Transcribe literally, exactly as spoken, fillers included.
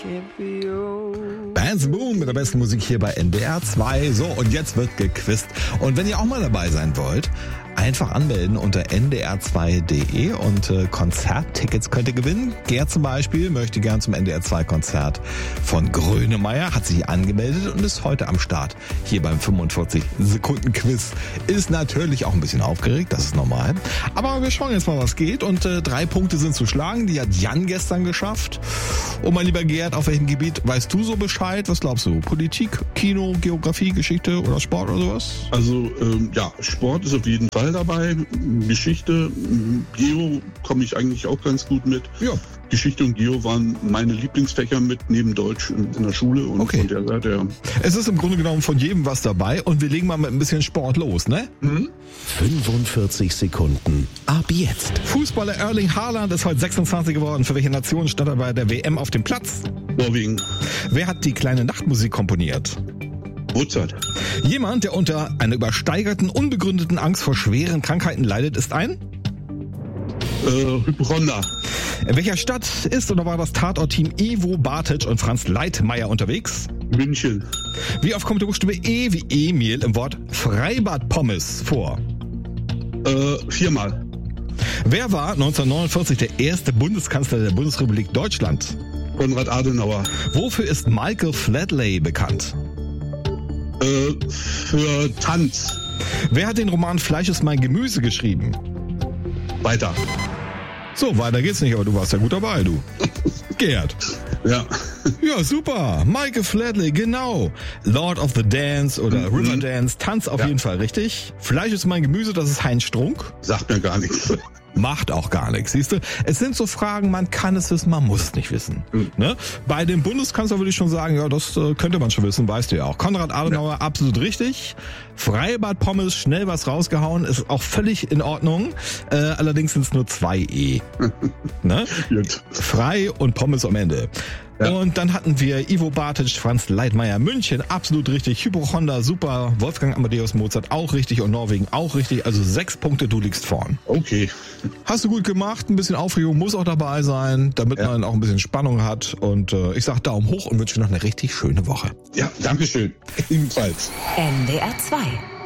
Bands Boom mit der besten Musik hier bei N D R zwei. So, und jetzt wird gequizt. Und wenn ihr auch mal dabei sein wollt, einfach anmelden unter n d r zwei punkt d e und äh, Konzerttickets könnt ihr gewinnen. Gerd zum Beispiel möchte gern zum N D R zwei Konzert von Grönemeyer, hat sich angemeldet und ist heute am Start. Hier beim fünfundvierzig Sekunden Quiz. Ist natürlich auch ein bisschen aufgeregt, das ist normal. Aber wir schauen jetzt mal, was geht. Und äh, drei Punkte sind zu schlagen, die hat Jan gestern geschafft. Und mein lieber Gerd, auf welchem Gebiet weißt du so Bescheid? Was glaubst du? Politik, Kino, Geografie, Geschichte oder Sport oder sowas? Also ähm, ja, Sport ist auf jeden Fall dabei. Geschichte, Geo komme ich eigentlich auch ganz gut mit. Ja. Geschichte und Geo waren meine Lieblingsfächer mit neben Deutsch in der Schule. Und okay. Von der Seite, ja. Es ist im Grunde genommen von jedem was dabei und wir legen mal mit ein bisschen Sport los, ne? Mhm. fünfundvierzig Sekunden. Ab jetzt. Fußballer Erling Haaland ist heute sechsundzwanzig geworden. Für welche Nation stand er bei der W M auf dem Platz? Norwegen. Wer hat die kleine Nachtmusik komponiert? Mozart. Jemand, der unter einer übersteigerten, unbegründeten Angst vor schweren Krankheiten leidet, ist ein? Äh, Hypochonder. In welcher Stadt ist oder war das Tatort-Team Ivo Bartic und Franz Leitmeier unterwegs? München. Wie oft kommt der Buchstabe E wie Emil im Wort Freibad-Pommes vor? Äh, viermal. Wer war neunzehnhundertneunundvierzig der erste Bundeskanzler der Bundesrepublik Deutschland? Konrad Adenauer. Wofür ist Michael Flatley bekannt? Äh, für Tanz. Wer hat den Roman Fleisch ist mein Gemüse geschrieben? Weiter. So, weiter geht's nicht, aber du warst ja gut dabei, du. Gerd. Ja. Ja, super. Michael Flatley, genau. Lord of the Dance oder mhm. Riverdance. Tanz auf ja. jeden Fall richtig. Fleisch ist mein Gemüse, das ist Heinz Strunk. Sagt mir gar nichts. Macht auch gar nichts, siehst du? Es sind so Fragen, man kann es wissen, man muss es nicht wissen. Mhm. Ne? Bei dem Bundeskanzler würde ich schon sagen, ja, das äh, könnte man schon wissen, weißt du ja auch. Konrad Adenauer, ja. absolut richtig. Freibad Pommes, schnell was rausgehauen, ist auch völlig in Ordnung. Äh, allerdings sind es nur zwei E. Ne? Gut. Frei und Pommes am Ende. Ja. Und dann hatten wir Ivo Bartic, Franz Leitmeier, München, absolut richtig. Hypochonder, super. Wolfgang Amadeus Mozart, auch richtig. Und Norwegen, auch richtig. Also sechs Punkte, du liegst vorn. Okay. Hast du gut gemacht. Ein bisschen Aufregung muss auch dabei sein, damit ja. man auch ein bisschen Spannung hat. Und äh, ich sag Daumen hoch und wünsche noch eine richtig schöne Woche. Ja, danke schön. Ebenfalls. N D R zwei.